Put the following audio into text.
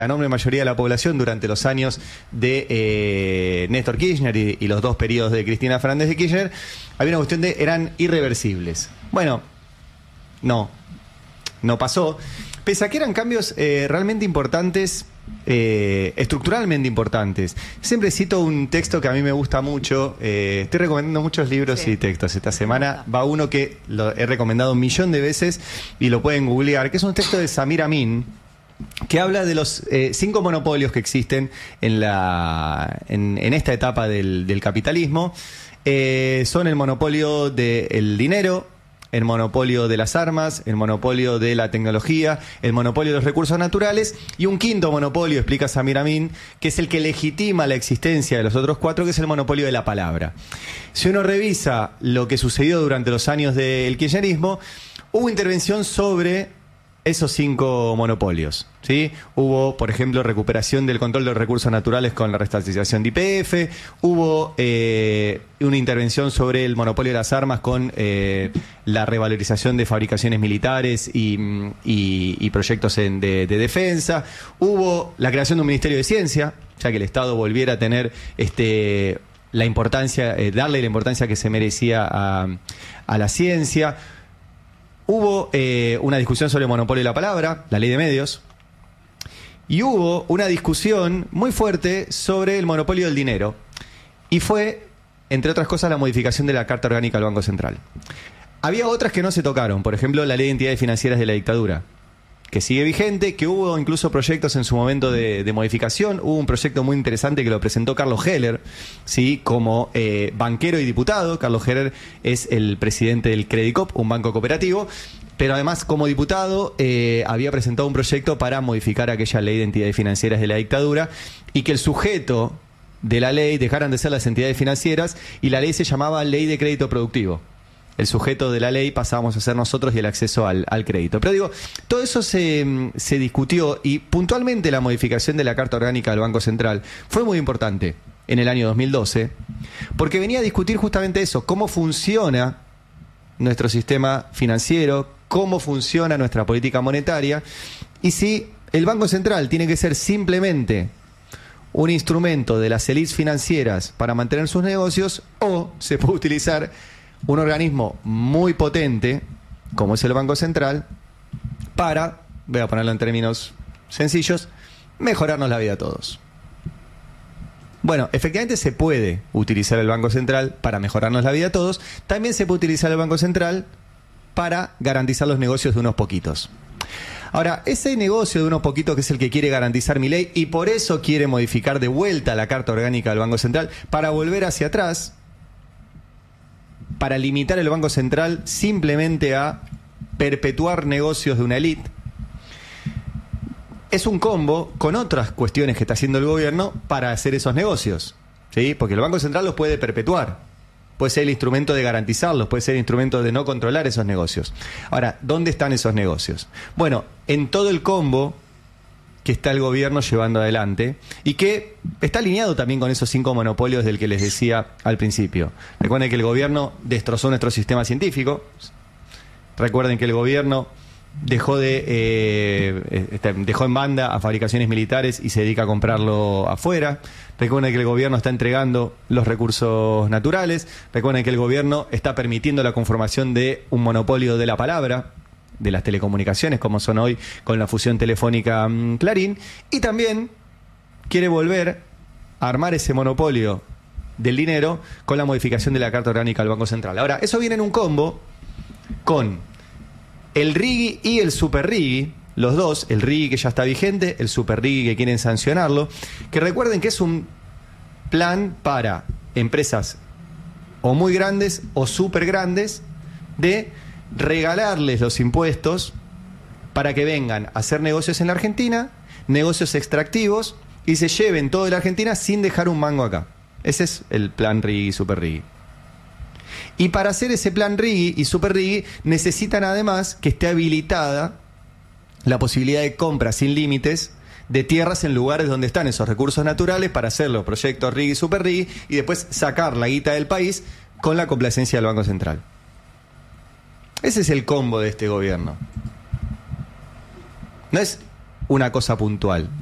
enorme mayoría de la población durante los años de Néstor Kirchner y los dos periodos de Cristina Fernández de Kirchner, había una cuestión de eran irreversibles. Bueno, no pasó. Pese a que eran cambios realmente importantes, estructuralmente importantes. Siempre cito un texto que a mí me gusta mucho. Estoy recomendando muchos libros y textos. Esta semana va uno que lo he recomendado 1.000.000 de veces y lo pueden googlear, que es un texto de Samir Amin, que habla de los 5 monopolios que existen en esta etapa del capitalismo. Son el monopolio del dinero, el monopolio de las armas, el monopolio de la tecnología, el monopolio de los recursos naturales y un quinto monopolio, explica Samir Amin, que es el que legitima la existencia de los otros 4, que es el monopolio de la palabra. Si uno revisa lo que sucedió durante los años del kirchnerismo, hubo intervención sobre esos 5 monopolios, ¿sí? Hubo, por ejemplo, recuperación del control de los recursos naturales con la reestatización de YPF, hubo una intervención sobre el monopolio de las armas con la revalorización de fabricaciones militares y proyectos de defensa, hubo la creación de un Ministerio de Ciencia, ya que el Estado volviera a tener la importancia, darle la importancia que se merecía a la ciencia. Hubo una discusión sobre el monopolio de la palabra, la ley de medios, y hubo una discusión muy fuerte sobre el monopolio del dinero, y fue, entre otras cosas, la modificación de la Carta Orgánica del Banco Central. Había otras que no se tocaron, por ejemplo, la ley de entidades financieras de la dictadura, que sigue vigente, que hubo incluso proyectos en su momento de modificación. Hubo un proyecto muy interesante que lo presentó Carlos Heller, ¿sí? Como banquero y diputado. Carlos Heller es el presidente del Credicop, un banco cooperativo, pero además como diputado había presentado un proyecto para modificar aquella ley de entidades financieras de la dictadura y que el sujeto de la ley dejaran de ser las entidades financieras y la ley se llamaba Ley de Crédito Productivo. El sujeto de la ley pasábamos a ser nosotros y el acceso al crédito. Pero digo, todo eso se discutió y puntualmente la modificación de la Carta Orgánica del Banco Central fue muy importante en el año 2012, porque venía a discutir justamente eso, cómo funciona nuestro sistema financiero, cómo funciona nuestra política monetaria y si el Banco Central tiene que ser simplemente un instrumento de las élites financieras para mantener sus negocios o se puede utilizar un organismo muy potente, como es el Banco Central, para, voy a ponerlo en términos sencillos, mejorarnos la vida a todos. Bueno, efectivamente se puede utilizar el Banco Central para mejorarnos la vida a todos. También se puede utilizar el Banco Central para garantizar los negocios de unos poquitos. Ahora, ese negocio de unos poquitos que es el que quiere garantizar Milei y por eso quiere modificar de vuelta la Carta Orgánica del Banco Central para volver hacia atrás, para limitar el Banco Central simplemente a perpetuar negocios de una élite, es un combo con otras cuestiones que está haciendo el gobierno para hacer esos negocios, ¿sí? Porque el Banco Central los puede perpetuar, puede ser el instrumento de garantizarlos, puede ser el instrumento de no controlar esos negocios. Ahora, ¿dónde están esos negocios? Bueno, en todo el combo que está el gobierno llevando adelante y que está alineado también con esos 5 monopolios del que les decía al principio. Recuerden que el gobierno destrozó nuestro sistema científico. Recuerden que el gobierno dejó en banda a fabricaciones militares y se dedica a comprarlo afuera. Recuerden que el gobierno está entregando los recursos naturales. Recuerden que el gobierno está permitiendo la conformación de un monopolio de la palabra, de las telecomunicaciones, como son hoy con la fusión telefónica Clarín, y también quiere volver a armar ese monopolio del dinero con la modificación de la Carta Orgánica del Banco Central. Ahora, eso viene en un combo con el RIGI y el Super RIGI, los dos, el RIGI que ya está vigente, el Super RIGI que quieren sancionarlo, que recuerden que es un plan para empresas o muy grandes o súper grandes de regalarles los impuestos para que vengan a hacer negocios en la Argentina, negocios extractivos, y se lleven todo de la Argentina sin dejar un mango acá. Ese es el plan RIGI, Super RIGI. Y para hacer ese plan RIGI y Super RIGI necesitan además que esté habilitada la posibilidad de compra sin límites de tierras en lugares donde están esos recursos naturales para hacer los proyectos RIGI y Super RIGI y después sacar la guita del país con la complacencia del Banco Central. Ese es el combo de este gobierno. No es una cosa puntual.